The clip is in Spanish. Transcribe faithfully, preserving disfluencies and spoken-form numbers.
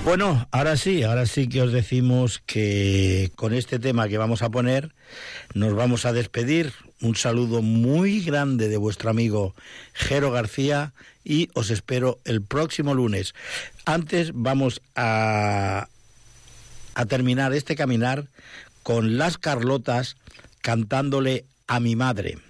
Bueno, ahora sí, ahora sí que os decimos que con este tema que vamos a poner nos vamos a despedir. Un saludo muy grande de vuestro amigo Jero García y os espero el próximo lunes. Antes vamos a, a terminar este caminar con Las Carlotas cantándole a mi madre.